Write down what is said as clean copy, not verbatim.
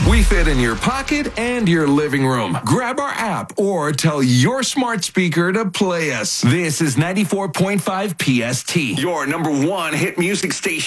We fit in your pocket and your living room. Grab our app or tell your smart speaker to play us. This is 94.5 PST, your number one hit music station.